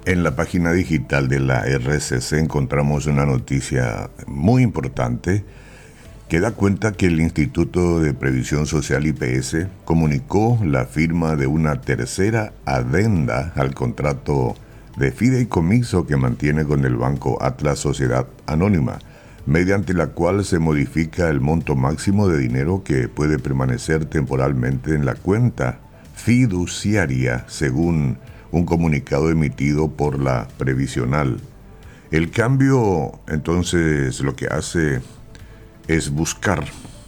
En la página digital de la RCC encontramos una noticia muy importante que da cuenta que el Instituto de Previsión Social IPS comunicó la firma de una tercera adenda al contrato de fideicomiso que mantiene con el Banco Atlas Sociedad Anónima, mediante la cual se modifica el monto máximo de dinero que puede permanecer temporalmente en la cuenta fiduciaria, según un comunicado emitido por la Previsional. El cambio, entonces, lo que hace es busca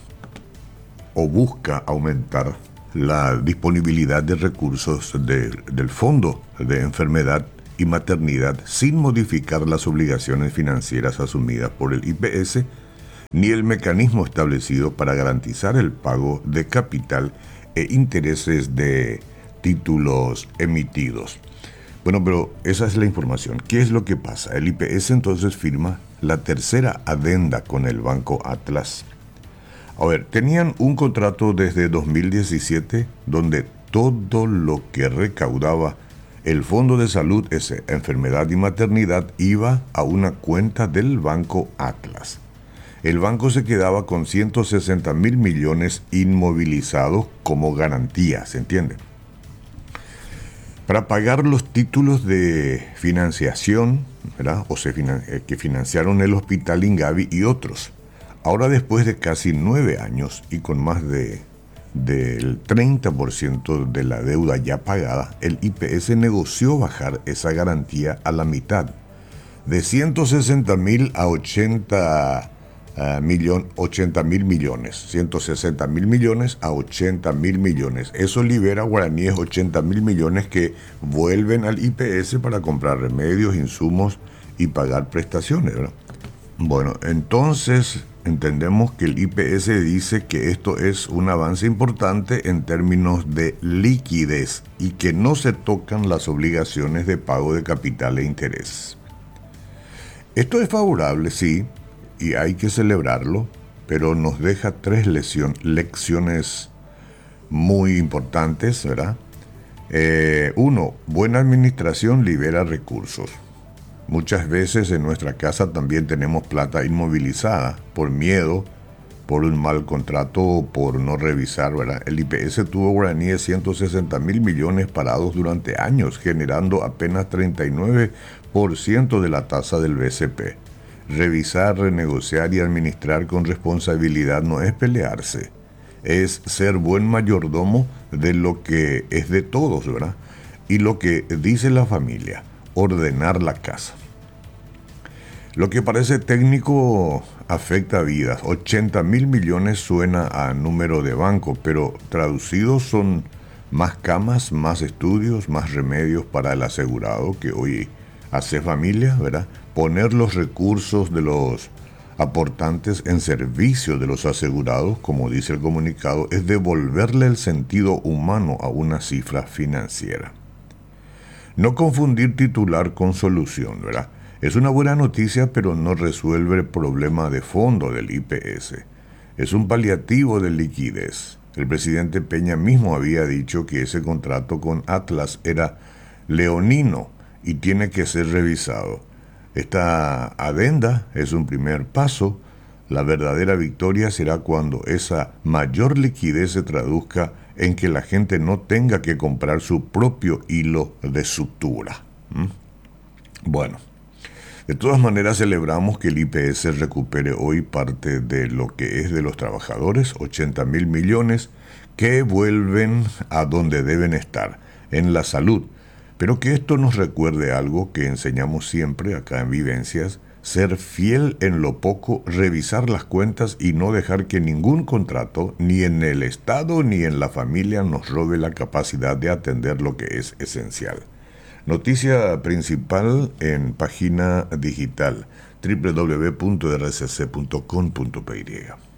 aumentar la disponibilidad de recursos del Fondo de Enfermedad y Maternidad sin modificar las obligaciones financieras asumidas por el IPS ni el mecanismo establecido para garantizar el pago de capital e intereses de títulos emitidos. Bueno, pero esa es la información. ¿Qué es lo que pasa? El IPS entonces firma la tercera adenda con el Banco Atlas. A ver, tenían un contrato desde 2017 donde todo lo que recaudaba el Fondo de Salud, Enfermedad y Maternidad, iba a una cuenta del Banco Atlas. El banco se quedaba con 160.000 millones inmovilizados como garantía, ¿se entiende? Para pagar los títulos de financiación, ¿verdad? Que financiaron el Hospital Ingavi y otros. Ahora, después de casi 9 años y con más del 30% de la deuda ya pagada, el IPS negoció bajar esa garantía a la mitad, de 160.000 a 80.000 millones, 160.000 millones a 80.000 millones. Eso libera guaraníes 80.000 millones que vuelven al IPS para comprar remedios, insumos y pagar prestaciones, ¿verdad? Bueno, entonces entendemos que el IPS dice que esto es un avance importante en términos de liquidez y que no se tocan las obligaciones de pago de capital e interés. Esto es favorable, sí, y hay que celebrarlo, pero nos deja 3 lecciones muy importantes, ¿verdad? 1. Buena administración libera recursos. Muchas veces en nuestra casa también tenemos plata inmovilizada por miedo, por un mal contrato o por no revisar, ¿verdad? El IPS tuvo guaraníes 160.000 millones parados durante años, generando apenas 39% de la tasa del BCP. Revisar, renegociar y administrar con responsabilidad no es pelearse, es ser buen mayordomo de lo que es de todos, ¿verdad? Y lo que dice la familia, ordenar la casa. Lo que parece técnico afecta vidas. 80.000 millones suena a número de banco, pero traducidos son más camas, más estudios, más remedios para el asegurado que hoy hace familia, ¿verdad? Poner los recursos de los aportantes en servicio de los asegurados, como dice el comunicado, es devolverle el sentido humano a una cifra financiera. No confundir titular con solución, ¿verdad? Es una buena noticia, pero no resuelve el problema de fondo del IPS. Es un paliativo de liquidez. El presidente Peña mismo había dicho que ese contrato con Atlas era leonino y tiene que ser revisado. Esta adenda es un primer paso. La verdadera victoria será cuando esa mayor liquidez se traduzca en que la gente no tenga que comprar su propio hilo de sutura. Bueno, de todas maneras celebramos que el IPS recupere hoy parte de lo que es de los trabajadores, 80.000 millones, que vuelven a donde deben estar, en la salud. Pero que esto nos recuerde algo que enseñamos siempre acá en Vivencias: ser fiel en lo poco, revisar las cuentas y no dejar que ningún contrato, ni en el Estado ni en la familia, nos robe la capacidad de atender lo que es esencial. Noticia principal en página digital www.rcc.com.py.